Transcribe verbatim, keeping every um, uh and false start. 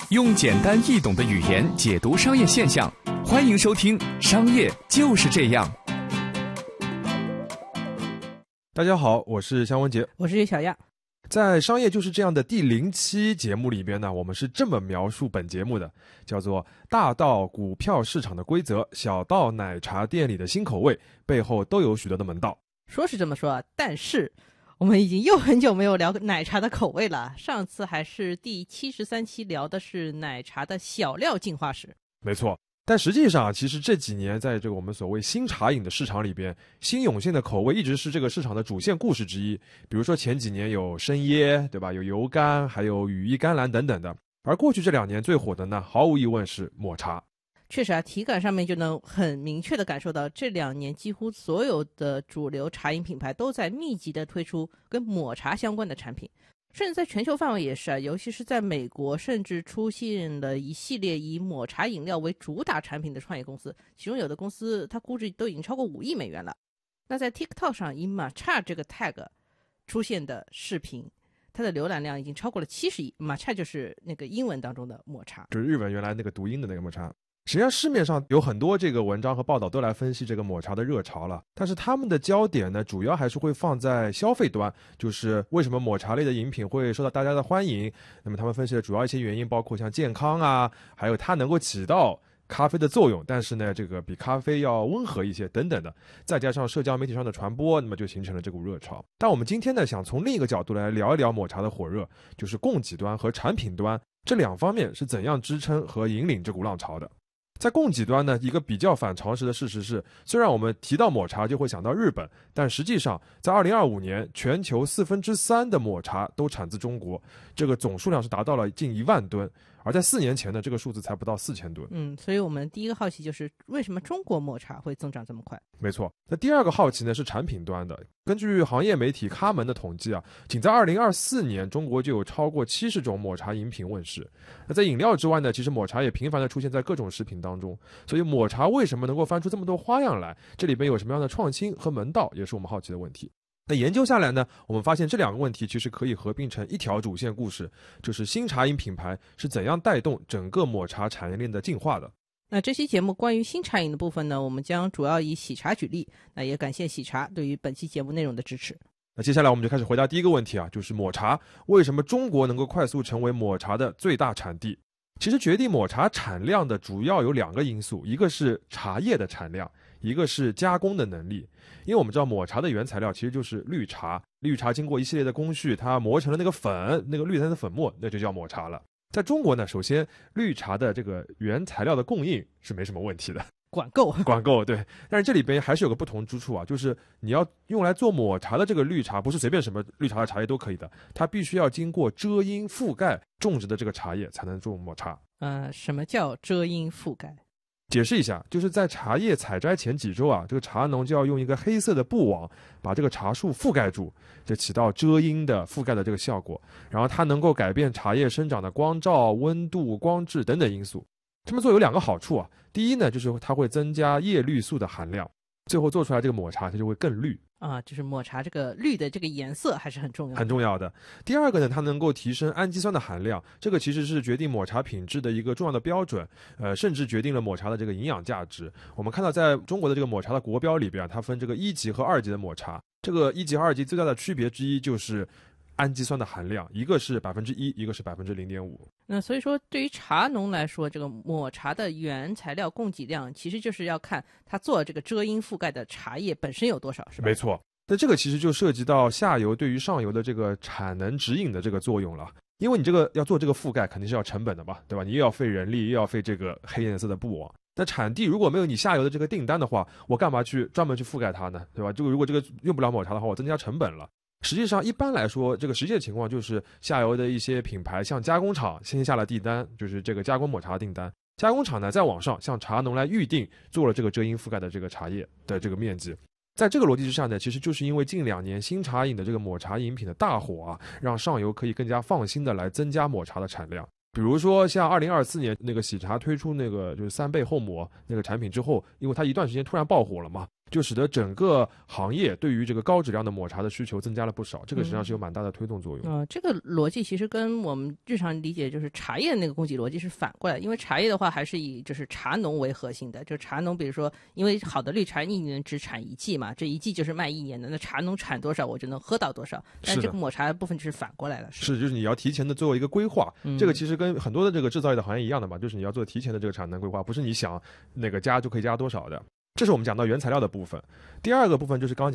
用简单易懂的语言解读商业现象，欢迎收听《商业就是这样》。 大家好，我是香文杰， 我是岳小亚。 在《商业就是这样》的第零期节目里边呢，我们是这么描述本节目的，叫做大到股票市场的规则，小到奶茶店里的新口味，背后都有许多的门道。 说是这么说，但是我们已经又很久没有聊奶茶的口味了，上次还是第七十三期聊的是奶茶的小料进化史。 没错，但实际上其实这几年在这个我们所谓新茶饮的市场里边，新涌现的口味一直是这个市场的主线故事之一。比如说前几年有生椰，对吧？有油柑，还有羽衣甘蓝等等的。而过去这两年最火的呢，毫无疑问是抹茶。 确实啊，体感上面就能很明确地感受到，这两年几乎所有的主流茶饮品牌都在密集地推出跟抹茶相关的产品，甚至在全球范围也是啊，尤其是在美国，甚至出现了一系列以抹茶饮料为主打产品的创业公司，其中有的公司它估值都已经超过五亿美元了。那在 TikTok 上以抹茶这个 tag 出现的视频，它的浏览量已经超过了七十亿。抹茶就是那个英文当中的抹茶， 就是日文原来那个读音的那个抹茶。实际上市面上有很多这个文章和报道都来分析这个抹茶的热潮了，但是他们的焦点呢，主要还是会放在消费端，就是为什么抹茶类的饮品会受到大家的欢迎。那么他们分析的主要一些原因包括像健康啊，还有它能够起到咖啡的作用，但是呢这个比咖啡要温和一些等等的，再加上社交媒体上的传播，那么就形成了这股热潮。但我们今天呢想从另一个角度来聊一聊抹茶的火热，就是供给端和产品端这两方面是怎样支撑和引领这股浪潮的。在供给端呢，一个比较反常识的事实是，虽然我们提到抹茶就会想到日本，但实际上在二零二五年全球四分之三的抹茶都产自中国，这个总数量是达到了近一万吨，而在四年前呢，这个数字才不到四千吨。 嗯，所以我们第一个好奇就是为什么中国抹茶会增长这么快？ 没错，那第二个好奇呢是产品端的。根据行业媒体咖门的统计啊，仅在二零二四年，中国就有超过七十种抹茶饮品问世。那在饮料之外呢，其实抹茶也频繁地出现在各种食品当中。所以抹茶为什么能够翻出这么多花样来？这里边有什么样的创新和门道，也是我们好奇的问题。那研究下来呢，我们发现这两个问题其实可以合并成一条主线故事，就是新茶饮品牌是怎样带动整个抹茶产业链的进化的。 那这期节目关于新茶饮的部分呢，我们将主要以喜茶举例，那也感谢喜茶对于本期节目内容的支持。 那接下来我们就开始回答第一个问题啊，就是抹茶为什么中国能够快速成为抹茶的最大产地？其实决定抹茶产量的主要有两个因素，一个是茶叶的产量，一个是加工的能力。因为我们知道抹茶的原材料其实就是绿茶，绿茶经过一系列的工序，它磨成了那个粉，那个绿茶的粉末，那就叫抹茶了。在中国呢，首先绿茶的这个原材料的供应是没什么问题的， 管够管够，对。但是这里边还是有个不同之处啊，就是你要用来做抹茶的这个绿茶，不是随便什么绿茶的茶叶都可以的，它必须要经过遮阴覆盖种植的这个茶叶才能做抹茶。 呃，什么叫遮阴覆盖？ 解释一下，就是在茶叶采摘前几周啊，这个茶农就要用一个黑色的布网把这个茶树覆盖住，就起到遮阴的覆盖的这个效果。然后它能够改变茶叶生长的光照、温度、光质等等因素。这么做有两个好处啊，第一呢，就是它会增加叶绿素的含量，最后做出来这个抹茶它就会更绿。 啊，就是抹茶这个绿的这个颜色还是很重要的， 很重要的。第二个呢，它能够提升氨基酸的含量，这个其实是决定抹茶品质的一个重要的标准，呃，甚至决定了抹茶的这个营养价值。我们看到在中国的这个抹茶的国标里边，它分这个一级和二级的抹茶，这个一级和二级最大的区别之一就是氨基酸的含量，一个是百分之一，一个是百分之零点五。 那所以说，对于茶农来说，这个抹茶的原材料供给量，其实就是要看它做这个遮阴覆盖的茶叶本身有多少，是吧？ 没错。那这个其实就涉及到下游对于上游的这个产能指引的这个作用了。因为你这个要做这个覆盖，肯定是要成本的嘛，对吧？你又要费人力，又要费这个黑颜色的布网。那产地如果没有你下游的这个订单的话，我干嘛去专门去覆盖它呢？对吧？这个如果这个用不了抹茶的话，我增加成本了。实际上一般来说，这个实际的情况就是下游的一些品牌向加工厂先下了订单，就是这个加工抹茶的订单，加工厂呢在网上向茶农来预定做了这个遮阴覆盖的这个茶叶的这个面积。在这个逻辑之下呢，其实就是因为近两年新茶饮的这个抹茶饮品的大火啊，让上游可以更加放心的来增加抹茶的产量。比如说像二零二四年那个喜茶推出那个就是三倍厚抹那个产品之后，因为它一段时间突然爆火了嘛， 就使得整个行业对于这个高质量的抹茶的需求增加了不少，这个实际上是有蛮大的推动作用。 嗯、呃，这个逻辑其实跟我们日常理解就是茶叶那个供给逻辑是反过来，因为茶叶的话还是以就是茶农为核心的，就茶农比如说因为好的绿茶一年只产一季嘛，这一季就是卖一年的，那茶农产多少我就能喝到多少，但这个抹茶的部分就是反过来了。 是, 是就是你要提前的做一个规划、嗯、这个其实跟很多的这个制造业的行业一样的嘛，就是你要做提前的这个产能规划，不是你想那个加就可以加多少的。这是我们讲到原材料的部分。第二个部分就是刚刚